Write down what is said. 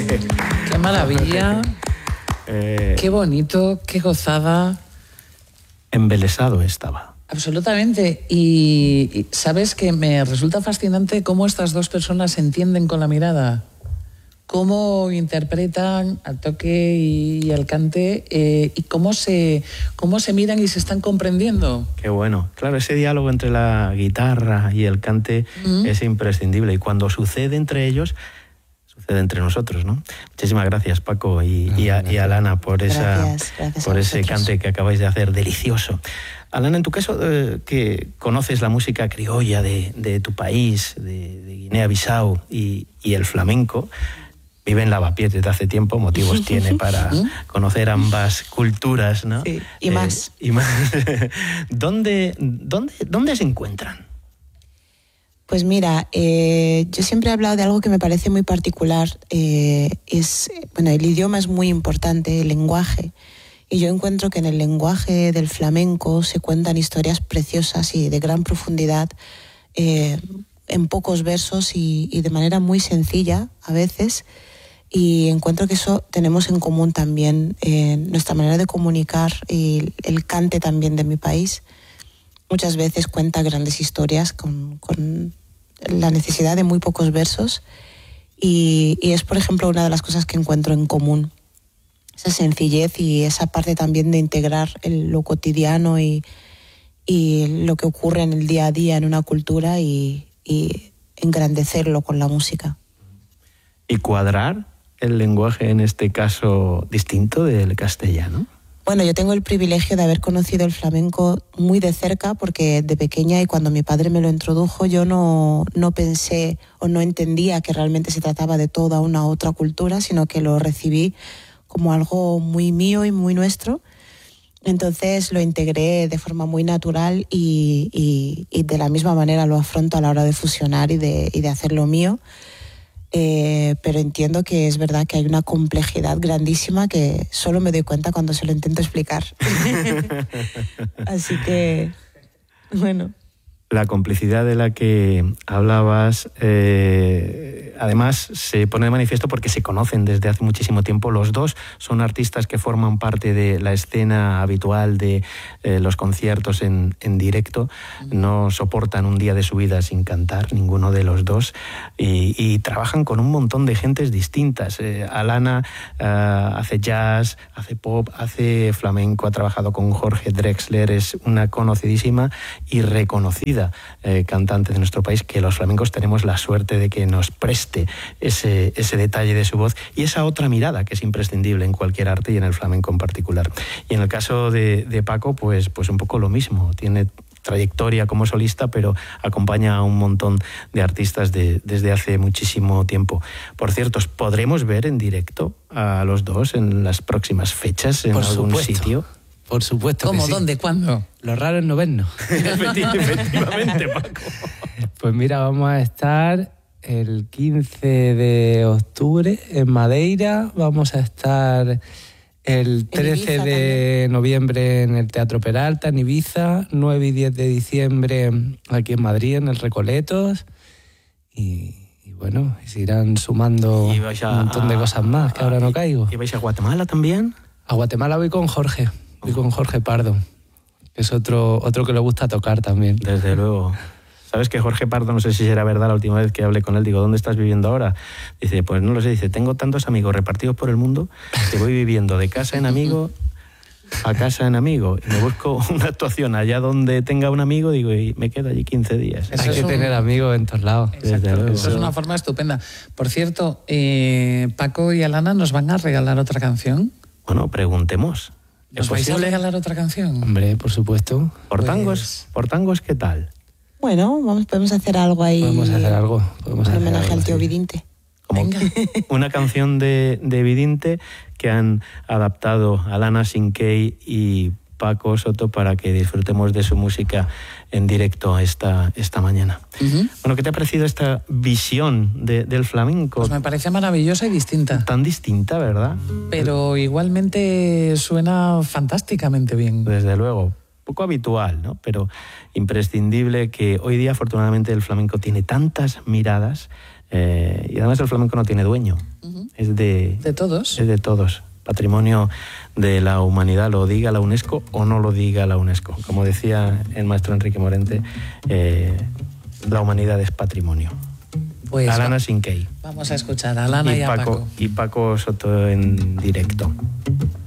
Qué maravilla, qué bonito, qué gozada. Embelesado estaba. Absolutamente. Y sabes que me resulta fascinante cómo estas dos personas se entienden con la mirada. Cómo interpretan al toque y al cante y cómo se miran y se están comprendiendo. Qué bueno. Claro, ese diálogo entre la guitarra y el cante es imprescindible. Y cuando sucede entre ellos, sucede entre nosotros, ¿no? Muchísimas gracias, Paco y Alana, por ese cante que acabáis de hacer, delicioso. Alana, en tu caso, que conoces la música criolla de tu país, de Guinea-Bissau y el flamenco, vive en Lavapiés desde hace tiempo, motivos tiene para conocer ambas culturas, ¿no? Sí, y más. ¿Dónde se encuentran? Pues mira, yo siempre he hablado de algo que me parece muy particular. El idioma es muy importante, el lenguaje. Y yo encuentro que en el lenguaje del flamenco se cuentan historias preciosas y de gran profundidad, en pocos versos y de manera muy sencilla a veces. Y encuentro que eso tenemos en común también, nuestra manera de comunicar y el cante también de mi país. Muchas veces cuenta grandes historias con la necesidad de muy pocos versos y es, por ejemplo, una de las cosas que encuentro en común. Esa sencillez y esa parte también de integrar lo cotidiano y lo que ocurre en el día a día en una cultura y engrandecerlo con la música. ¿Y cuadrar el lenguaje, en este caso, distinto del castellano? Bueno, yo tengo el privilegio de haber conocido el flamenco muy de cerca porque de pequeña y cuando mi padre me lo introdujo yo no pensé o no entendía que realmente se trataba de toda una otra cultura, sino que lo recibí como algo muy mío y muy nuestro. Entonces lo integré de forma muy natural y de la misma manera lo afronto a la hora de fusionar y de hacerlo mío. Pero entiendo que es verdad que hay una complejidad grandísima que solo me doy cuenta cuando se lo intento explicar. Así que, bueno. La complicidad de la que hablabas, además, se pone de manifiesto porque se conocen desde hace muchísimo tiempo. Los dos son artistas que forman parte de la escena habitual de los conciertos en directo. No soportan un día de su vida sin cantar, ninguno de los dos, y trabajan con un montón de gentes distintas. Alana hace jazz, hace pop, hace flamenco, ha trabajado con Jorge Drexler, es una conocidísima y reconocida cantante de nuestro país, que los flamencos tenemos la suerte de que nos preste ese detalle de su voz y esa otra mirada que es imprescindible en cualquier arte y en el flamenco en particular. Y en el caso de Paco, pues un poco lo mismo. Tiene trayectoria como solista, pero acompaña a un montón de artistas desde hace muchísimo tiempo. Por cierto, ¿podremos ver en directo a los dos en las próximas fechas en algún sitio? Por supuesto. ¿Cómo? Que sí. ¿Dónde? ¿Cuándo? Lo raro es no vernos. Efectivamente, Paco. Pues mira, vamos a estar el 15 de octubre en Madeira, vamos a estar el 13 de noviembre en el Teatro Peralta, en Ibiza, 9 y 10 de diciembre aquí en Madrid, en el Recoletos, y bueno, se irán sumando un montón de cosas más que ahora no caigo. ¿Y vais a Guatemala también? A Guatemala voy con Jorge. Voy con Jorge Pardo, que es otro que le gusta tocar también. Desde luego. ¿Sabes que Jorge Pardo, no sé si será verdad, la última vez que hablé con él, digo, ¿dónde estás viviendo ahora? Dice, pues no lo sé, dice, tengo tantos amigos repartidos por el mundo que voy viviendo de casa en amigo a casa en amigo. Y me busco una actuación allá donde tenga un amigo, digo, y me quedo allí 15 días. Hay que tener amigos en todos lados. Exacto, eso es una forma estupenda. Por cierto, Paco y Alana nos van a regalar otra canción. Bueno, preguntemos. ¿Nos vais a regalar otra canción? Hombre, por supuesto. ¿Por tangos qué tal? Bueno, podemos hacer algo ahí. Podemos hacer algo. Un homenaje al tío Vidinte. Venga. Una canción de Vidinte que han adaptado Alana Sinkey y Paco Soto para que disfrutemos de su música en directo esta mañana. Bueno, ¿qué te ha parecido esta visión del flamenco? Pues me parece maravillosa y distinta. Tan distinta, ¿verdad? Pero igualmente suena fantásticamente bien. Desde luego. Poco habitual, ¿no? Pero imprescindible, que hoy día afortunadamente el flamenco tiene tantas miradas y además el flamenco no tiene dueño. es de todos. Es de todos. Patrimonio de la humanidad, lo diga la UNESCO o no lo diga la UNESCO. Como decía el maestro Enrique Morente, la humanidad es patrimonio. Pues Alana Sinkey. Vamos a escuchar a Alana y a Paco. Y Paco Soto en directo.